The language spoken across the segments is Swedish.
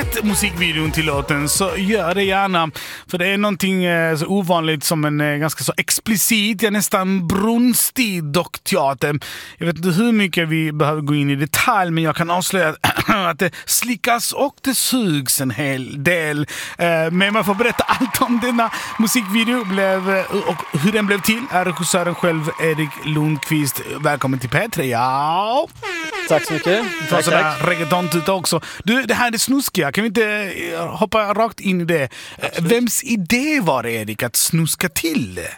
sett musikvideon till låten så gör det gärna. För det är någonting så ovanligt som en ganska så explicit, nästan brunstig dockteater. Jag vet inte hur mycket vi behöver gå in i detalj, men jag kan avslöja att det slickas och det sugs en hel del. Men man får berätta allt om denna musikvideo och hur den blev till är regissören själv, Erik Lundqvist. Välkommen till P3. Ja. Tack så mycket. Tack. Reggaeton också. Du, det här är snuskiga. Kan vi inte hoppa rakt in i det? Absolut. Vems idé var det, Erik, att snuska till det?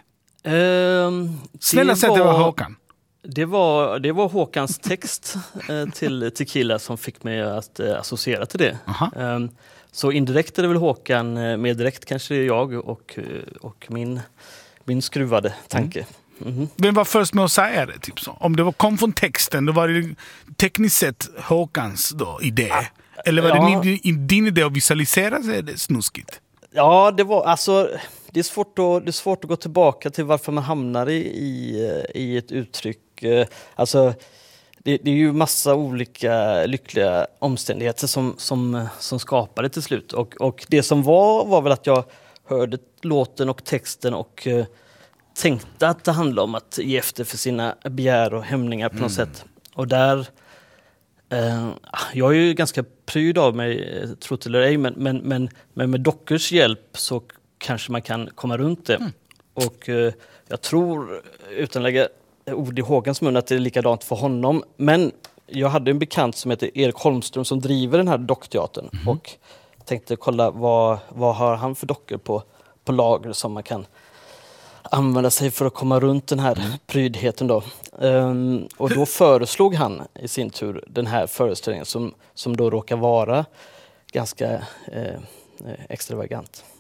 Snälla sätt, det var Håkan. Det var Håkans text till Tequila som fick mig att associera till det. Så indirekt är det väl Håkan, mer direkt kanske jag och min skruvade tanke. Vem var först med att säga det? Typ så? Om det kom från texten, då var det tekniskt sett Håkans då, idé. Eller var det din idé att visualisera sig det snuskigt? Ja, det var alltså... Det är svårt att gå tillbaka till varför man hamnar i ett uttryck. Alltså, det är ju massa olika lyckliga omständigheter som skapar det till slut. Och det som var väl att jag hörde låten och texten och tänkte att det handlade om att ge efter för sina begär och hämningar på något sätt. Och där... jag är ju ganska pryd av mig, trott eller ej, men med dockors hjälp så kanske man kan komma runt det. Och jag tror, utan att lägga ord i Håkans mun, att det är likadant för honom. Men jag hade en bekant som heter Erik Holmström som driver den här dockteatern. Och tänkte kolla vad har han för dockor på lager som man kan använda sig för att komma runt den här prydheten då. Och då föreslog han i sin tur den här föreställningen som då råkar vara ganska extravagant.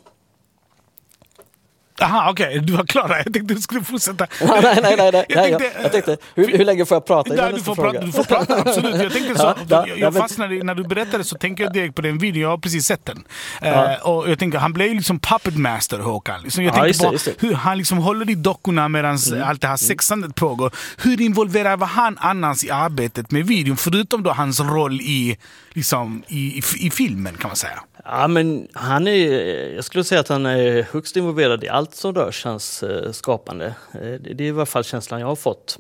Aha, okej. Du var klar. Jag tänkte du skulle fortsätta. Nej. Jag tänkte, hur länge får jag prata? Du får prata, absolut. Jag tänkte så. Jag fastnade, när du berättade så tänker jag direkt på den videon. Jag har precis sett den. Och jag tänker, han blev ju liksom puppet master, Håkan. Liksom, jag tänker på hur han liksom håller i dockorna medan allt det här sexandet pågår. Hur involverar var han annars i arbetet med videon? Förutom då hans roll i filmen, kan man säga. Ja, men jag skulle säga att han är högst involverad i allt som rör hans skapande. Det är i alla fall känslan jag har fått.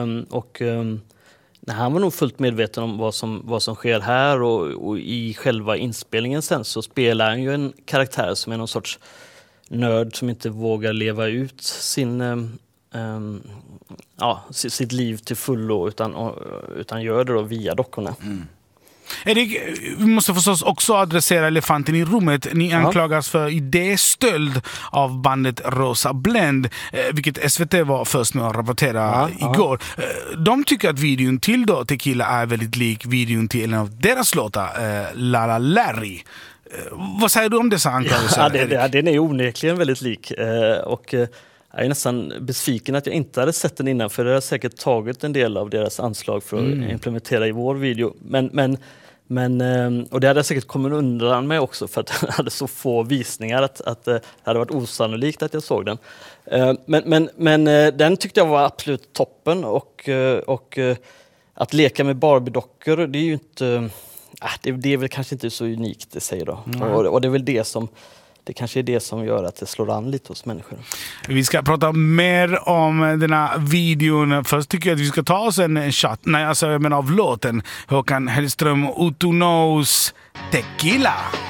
Han var nog fullt medveten om vad som sker här och i själva inspelningen sen så spelar han ju en karaktär som är någon sorts nörd som inte vågar leva ut sitt liv till fullo utan gör det då via dockorna. Erik, vi måste förstås också adressera elefanten i rummet. Ni anklagas för idéstöld av bandet Rosa Blend, vilket SVT var först med att rapportera igår. De tycker att videon till då Tequila är väldigt lik videon till en av deras låtar, Lala Larry. Vad säger du om dessa anklagelser? Den är onekligen väldigt lik. Jag är nästan besviken att jag inte hade sett den innan, för det har säkert tagit en del av deras anslag för att implementera i vår video. Och det hade jag säkert kommit undan med också, för att jag hade så få visningar att det hade varit osannolikt att jag såg den. Men den tyckte jag var absolut toppen, och att leka med Barbie-dockor, det är ju inte... Det är väl kanske inte så unikt, det säger då. Och det är väl det kanske är det som gör att det slår an lite hos människor. Vi ska prata mer om den här videon. Först tycker jag att vi ska ta oss en shot av låten. Håkan Hellström, Utunos Tequila.